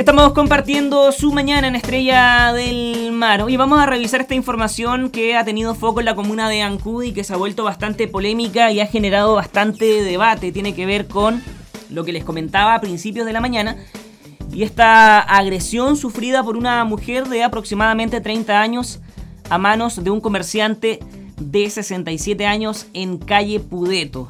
Estamos compartiendo su mañana en Estrella del Mar. Hoy vamos a revisar esta información que ha tenido foco en la comuna de Ancud y que se ha vuelto bastante polémica y ha generado bastante debate. Tiene que ver con lo que les comentaba a principios de la mañana y esta agresión sufrida por una mujer de aproximadamente 30 años a manos de un comerciante de 67 años en calle Pudeto.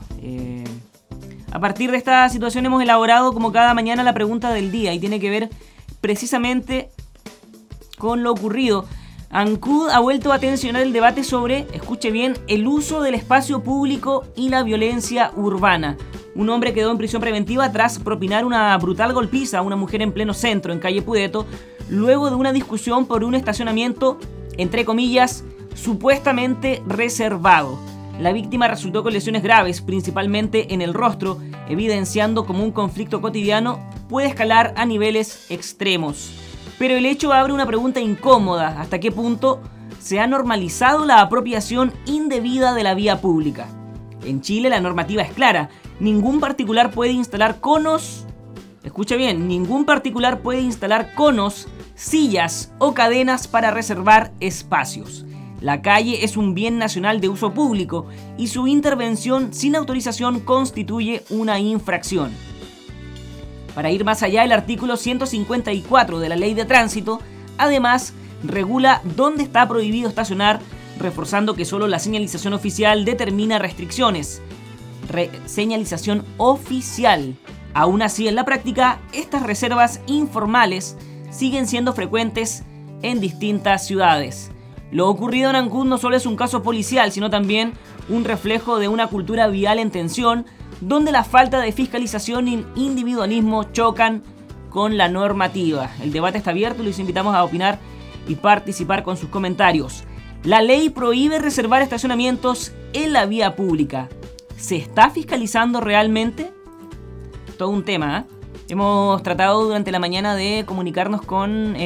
A partir de esta situación hemos elaborado como cada mañana la pregunta del día y tiene que ver precisamente con lo ocurrido. Ancud ha vuelto a tensionar el debate sobre, escuche bien, el uso del espacio público y la violencia urbana. Un hombre quedó en prisión preventiva tras propinar una brutal golpiza a una mujer en pleno centro, en calle Pudeto, luego de una discusión por un estacionamiento, entre comillas, supuestamente reservado. La víctima resultó con lesiones graves, principalmente en el rostro, evidenciando cómo un conflicto cotidiano puede escalar a niveles extremos. Pero el hecho abre una pregunta incómoda: ¿hasta qué punto se ha normalizado la apropiación indebida de la vía pública? En Chile la normativa es clara: ningún particular puede instalar conos, escuche bien, ningún particular puede instalar conos, sillas o cadenas para reservar espacios. La calle es un bien nacional de uso público y su intervención sin autorización constituye una infracción. Para ir más allá, el artículo 154 de la Ley de Tránsito además regula dónde está prohibido estacionar, reforzando que solo la señalización oficial determina restricciones. Señalización oficial. Aún así, en la práctica, estas reservas informales siguen siendo frecuentes en distintas ciudades. Lo ocurrido en Ancud no solo es un caso policial, sino también un reflejo de una cultura vial en tensión, donde la falta de fiscalización y el individualismo chocan con la normativa. El debate está abierto y los invitamos a opinar y participar con sus comentarios. La ley prohíbe reservar estacionamientos en la vía pública. ¿Se está fiscalizando realmente? Todo un tema, ¿eh? Hemos tratado durante la mañana de comunicarnos con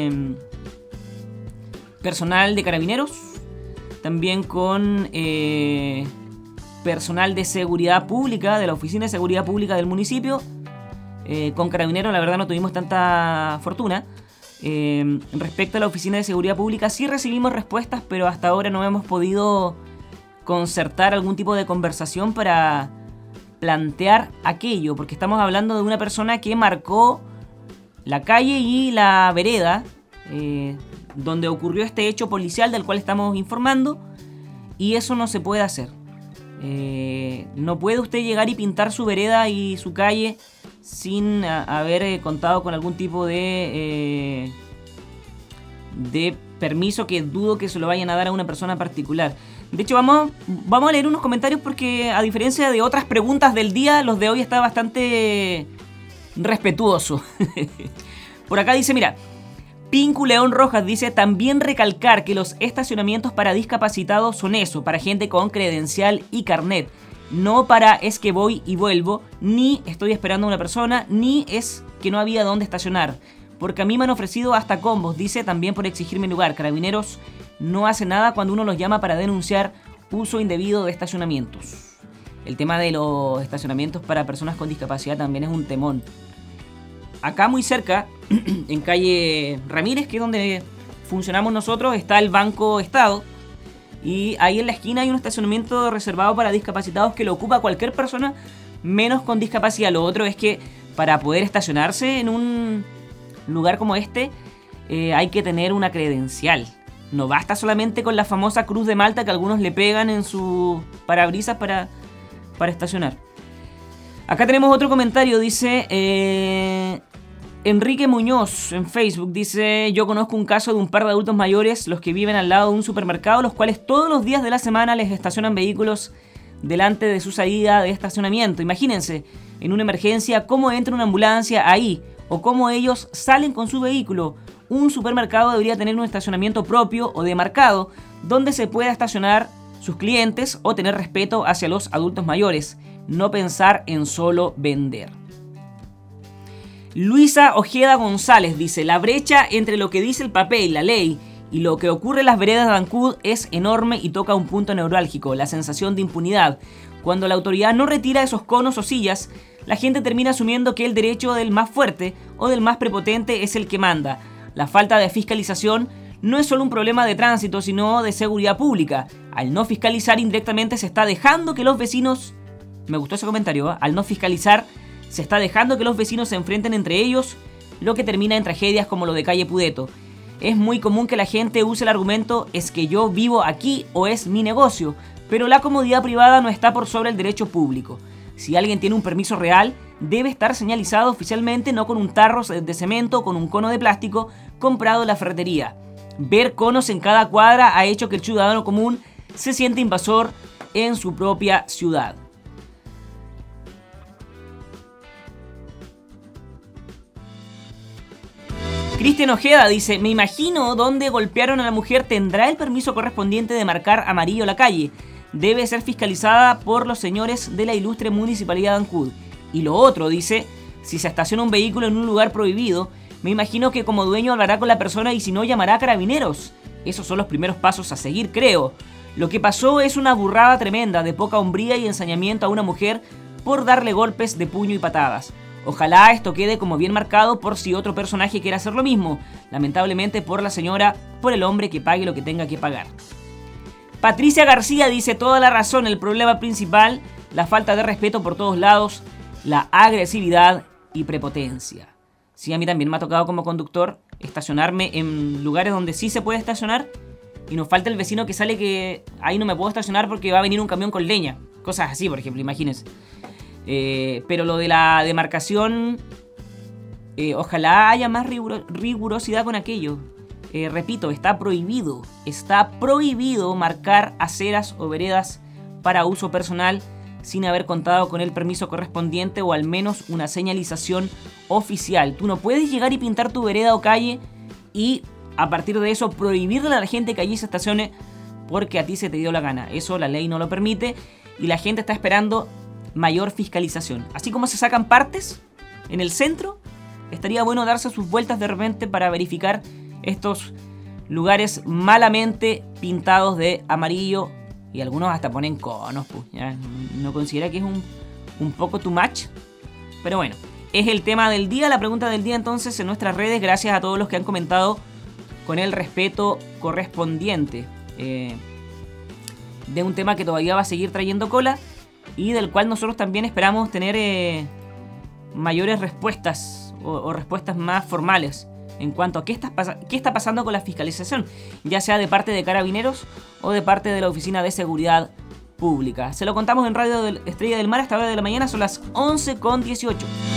personal de Carabineros, también con personal de seguridad pública, de la Oficina de Seguridad Pública del municipio. Con Carabineros la verdad no tuvimos tanta fortuna. Respecto a la Oficina de Seguridad Pública sí recibimos respuestas, pero hasta ahora no hemos podido concertar algún tipo de conversación para plantear aquello, porque estamos hablando de una persona que marcó la calle y la vereda donde ocurrió este hecho policial del cual estamos informando, y eso no se puede hacer. No puede usted llegar y pintar su vereda y su calle sin haber contado con algún tipo de permiso, que dudo que se lo vayan a dar a una persona particular. De hecho, vamos a leer unos comentarios porque, a diferencia de otras preguntas del día, los de hoy está bastante respetuoso. Por acá dice, mira, Pinku León Rojas dice: también recalcar que los estacionamientos para discapacitados son eso, para gente con credencial y carnet, no para es que voy y vuelvo, ni estoy esperando a una persona, ni es que no había dónde estacionar, porque a mí me han ofrecido hasta combos, dice, también por exigir mi lugar. Carabineros no hace nada cuando uno los llama para denunciar uso indebido de estacionamientos. El tema de los estacionamientos para personas con discapacidad también es un temón. Acá muy cerca, en calle Ramírez, que es donde funcionamos nosotros, está el Banco Estado. Y ahí en la esquina hay un estacionamiento reservado para discapacitados que lo ocupa cualquier persona menos con discapacidad. Lo otro es que para poder estacionarse en un lugar como este hay que tener una credencial. No basta solamente con la famosa Cruz de Malta que algunos le pegan en su parabrisas para estacionar. Acá tenemos otro comentario, dice Enrique Muñoz en Facebook, dice: yo conozco un caso de un par de adultos mayores, los que viven al lado de un supermercado, los cuales todos los días de la semana les estacionan vehículos delante de su salida de estacionamiento. Imagínense, en una emergencia, cómo entra una ambulancia ahí, o cómo ellos salen con su vehículo. Un supermercado debería tener un estacionamiento propio o demarcado, donde se pueda estacionar sus clientes o tener respeto hacia los adultos mayores, no pensar en solo vender. Luisa Ojeda González dice: la brecha entre lo que dice el papel, la ley, Y lo que ocurre en las veredas de Ancud es enorme y toca un punto neurálgico, la sensación de impunidad. Cuando la autoridad no retira esos conos o sillas, la gente termina asumiendo que el derecho del más fuerte o del más prepotente es el que manda. La falta de fiscalización no es solo un problema de tránsito, sino de seguridad pública. Al no fiscalizar, indirectamente se está dejando que los vecinos... Me gustó ese comentario, ¿eh? Al no fiscalizar, se está dejando que los vecinos se enfrenten entre ellos, lo que termina en tragedias como lo de calle Pudeto. Es muy común que la gente use el argumento es que yo vivo aquí o es mi negocio, pero la comodidad privada no está por sobre el derecho público. Si alguien tiene un permiso real, debe estar señalizado oficialmente, no con un tarro de cemento o con un cono de plástico comprado en la ferretería. Ver conos en cada cuadra ha hecho que el ciudadano común se sienta invasor en su propia ciudad. Cristian Ojeda dice, me imagino dónde golpearon a la mujer tendrá el permiso correspondiente de marcar amarillo la calle. Debe ser fiscalizada por los señores de la ilustre Municipalidad de Ancud. Y lo otro, dice, si se estaciona un vehículo en un lugar prohibido, me imagino que como dueño hablará con la persona y si no llamará a carabineros. Esos son los primeros pasos a seguir, creo. Lo que pasó es una burrada tremenda de poca hombría y ensañamiento a una mujer por darle golpes de puño y patadas. Ojalá esto quede como bien marcado por si otro personaje quiere hacer lo mismo. Lamentablemente por la señora, por el hombre que pague lo que tenga que pagar. Patricia García dice toda la razón, el problema principal, la falta de respeto por todos lados, la agresividad y prepotencia. Sí, a mí también me ha tocado como conductor estacionarme en lugares donde sí se puede estacionar y nos falta el vecino que sale que ahí no me puedo estacionar porque va a venir un camión con leña. Cosas así, por ejemplo, imagínense. Pero lo de la demarcación, ojalá haya más rigurosidad con aquello. Repito, está prohibido marcar aceras o veredas para uso personal sin haber contado con el permiso correspondiente o al menos una señalización oficial. Tú no puedes llegar y pintar tu vereda o calle y a partir de eso prohibirle a la gente que allí se estacione porque a ti se te dio la gana. Eso la ley no lo permite y la gente está esperando mayor fiscalización. Así como se sacan partes en el centro, estaría bueno darse sus vueltas de repente para verificar estos lugares malamente pintados de amarillo y algunos hasta ponen conos, pues, ¿ya? ¿No considera que es un poco too much? Pero bueno, es el tema del día, la pregunta del día entonces en nuestras redes, gracias a todos los que han comentado con el respeto correspondiente de un tema que todavía va a seguir trayendo cola y del cual nosotros también esperamos tener mayores respuestas o respuestas más formales en cuanto a qué está pasando con la fiscalización, ya sea de parte de Carabineros o de parte de la Oficina de Seguridad Pública. Se lo contamos en Radio Estrella del Mar a esta hora de la mañana, son las 11:18.